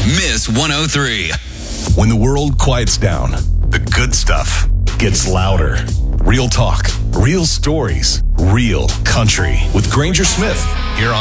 miss 103. When the world quiets down, the good stuff gets louder. Real talk, real stories, real country with Granger Smith here on